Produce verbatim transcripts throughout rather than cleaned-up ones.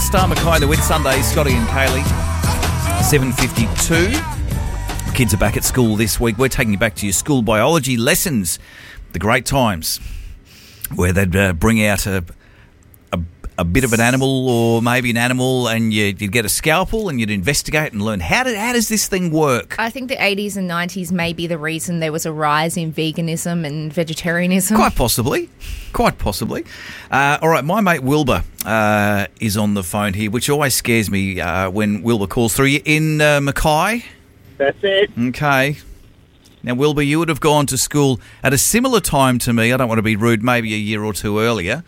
Star Mackay, the Wit Sunday, Scotty and Kaylee, seven fifty-two. Kids are back at school this week. We're taking you back to your school biology lessons, the great times where they'd uh, bring out a, a a bit of an animal or maybe an animal and you'd, you'd get a scalpel and you'd investigate and learn how, did, how does this thing work? I think the eighties and nineties may be the reason there was a rise in veganism and vegetarianism. Quite possibly. Quite possibly. Uh, all right, my mate Wilbur uh, is on the phone here, which always scares me uh, when Wilbur calls through. You in uh, Mackay? That's it. Okay. Now, Wilbur, you would have gone to school at a similar time to me. I don't want to be rude, maybe a year or two earlier.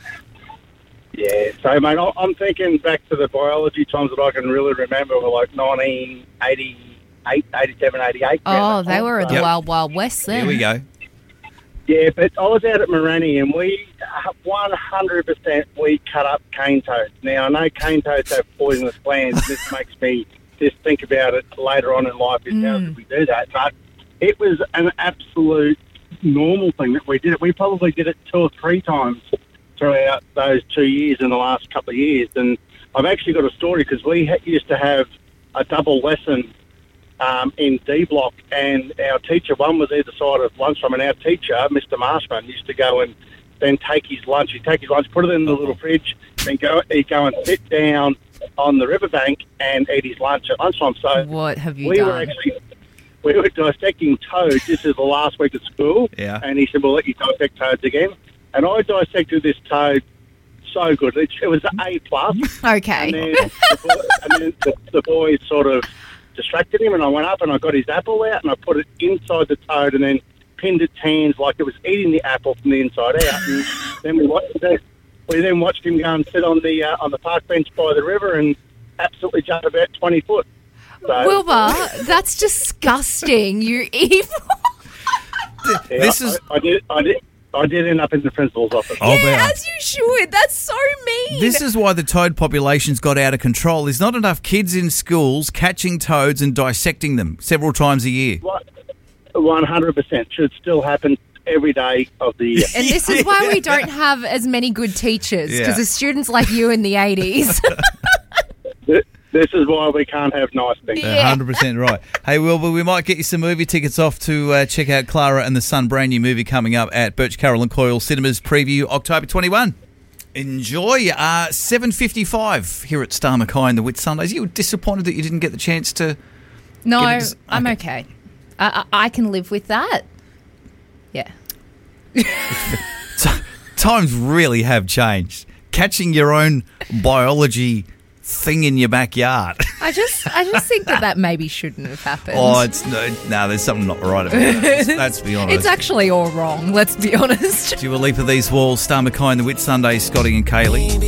Yeah, so, mate, I'm thinking back to the biology times that I can really remember were like nineteen eighty-eight, eighty-seven, eighty-eight. Oh, they were at the Yep. Wild Wild West then. Here we go. Yeah, but I was out at Morani and we, one hundred percent, we cut up cane toads. Now, I know cane toads have poisonous glands. This makes me just think about it later on in life is how did we do that. But it was an absolute normal thing that we did it. We probably did it two or three times throughout those two years in the last couple of years. And I've actually got a story because we ha- used to have a double lesson um, in D Block, and our teacher, one was either side of lunchtime, and our teacher, Mister Marshman, used to go and then take his lunch. He'd take his lunch, put it in the little fridge, then go, he'd go and sit down on the riverbank and eat his lunch at lunchtime. So What have you we done? were actually we were dissecting toads. This is the last week of school, Yeah. and he said, "We'll let you dissect toads again." And I dissected this toad so good. It, it was an A plus. Okay. And then, the, boy, and then the, the boys sort of distracted him, and I went up and I got his apple out and I put it inside the toad and then pinned its hands like it was eating the apple from the inside out. And then we watched it. We then watched him go and sit on the uh, on the park bench by the river and absolutely jump about twenty foot. So, Wilbur, that's disgusting. You evil. yeah, This I, is- I, I did. I did. I did end up in the principal's office. Oh, Yeah, bet. as you should. That's so mean. This is why the toad population's got out of control. There's not enough kids in schools catching toads and dissecting them several times a year. One hundred percent should still happen every day of the year. And this is why we don't have as many good teachers, because Yeah. of students like you in the eighties. This is why we can't have nice things. one hundred percent right. Hey, Wilbur, we might get you some movie tickets off to uh, check out Clara and the Sun, brand new movie coming up at Birch, Carroll and Coyle Cinemas, preview October twenty-first. Enjoy. Uh, seven fifty-five here at Star Mackay and the Wit Sundays. You were disappointed that you didn't get the chance to... No, Get it- I'm okay. okay. I, I, I can live with that. Yeah. Times really have changed. Catching your own biology thing in your backyard. I just I just think that that maybe shouldn't have happened. Oh, it's no, no, there's something not right about that. Let's, let's be honest. It's actually all wrong, let's be honest. Dua Lipa, These Walls, Star Mackay and the Wit Sundays, Scotty and Kaylee.